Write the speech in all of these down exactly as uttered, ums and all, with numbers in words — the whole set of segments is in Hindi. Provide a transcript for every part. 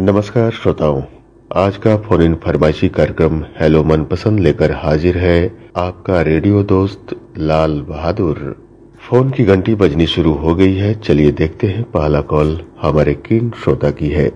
नमस्कार श्रोताओं, आज का फोन इन फरमाइशी कार्यक्रम हेलो मनपसंद लेकर हाजिर है आपका रेडियो दोस्त लाल बहादुर। फोन की घंटी बजनी शुरू हो गई है। चलिए देखते हैं पहला कॉल हमारे किन श्रोता की है।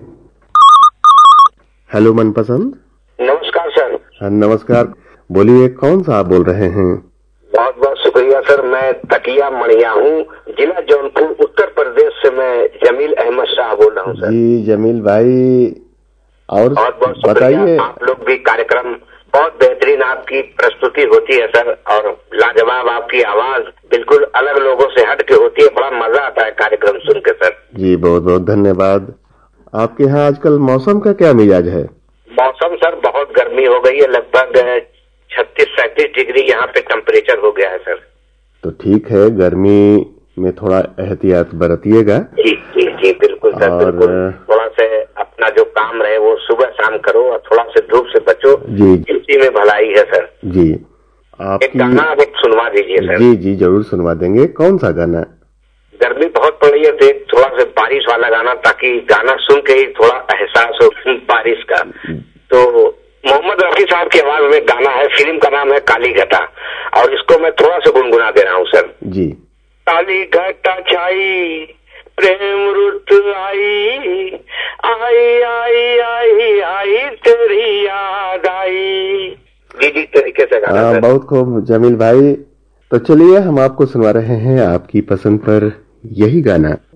हेलो मनपसंद। नमस्कार सर। हाँ नमस्कार, बोलिए कौन सा आप बोल रहे हैं? बहुत बहुत शुक्रिया सर। मैं तकिया मणिया हूँ, जिला जौनपुर, उत्तर प्रदेश से मैं जमील अहमद शाह बोल रहा हूँ सर। जी जमील भाई, और बहुत बहुत बताइए। आप लोग भी कार्यक्रम बहुत बेहतरीन आपकी प्रस्तुति होती है सर, और लाजवाब आपकी आवाज बिल्कुल अलग लोगों से हट के होती है। बड़ा मजा आता है कार्यक्रम सुन के सर। जी बहुत बहुत धन्यवाद। आपके यहाँ आजकल मौसम का क्या मिजाज है? मौसम सर बहुत गर्मी हो गई है, लगभग छत्तीस सैंतीस डिग्री यहाँ पे टेम्परेचर हो गया है सर। तो ठीक है, गर्मी में थोड़ा एहतियात बरतिएगा। जी जी जी बिल्कुल सर, और बिल्कुल। थोड़ा से अपना जो काम रहे वो सुबह शाम करो और थोड़ा से धूप से बचो। जी इसी में भलाई है सर। जी आप एक गाना एक सुनवा दीजिए सर। जी जी जरूर सुनवा देंगे। कौन सा गाना? गर्मी बहुत पड़ रही है तो एक थोड़ा से बारिश वाला गाना, ताकि गाना सुन के ही थोड़ा एहसास हो बारिश का। तो मोहम्मद रफी साहब की आवाज में गाना है, फिल्म का नाम है काली घटा, और इसको मैं थोड़ा सा गुनगुना दे रहा हूँ सर। जी। काली घटा छाई प्रेम रुत आई, आई आई आई आई तेरी याद आई। जी जी तरीके से गाना आ, सर। बहुत खूब जमील भाई। तो चलिए हम आपको सुनवा रहे हैं आपकी पसंद पर यही गाना।